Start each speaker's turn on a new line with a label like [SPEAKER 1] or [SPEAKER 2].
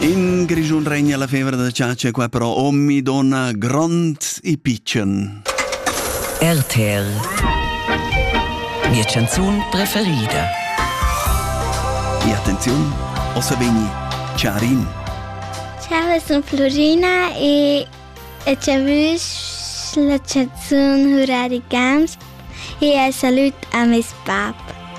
[SPEAKER 1] In Grigiun regna la fevra da ciace, qua però ommi donna grond e piccien.
[SPEAKER 2] RTL. Mia canzun preferida.
[SPEAKER 1] E attenzione, ossa vegni Charin.
[SPEAKER 3] Ciao, sono Florina e ci la canzone Hurrari Gams e saluto a mes pap.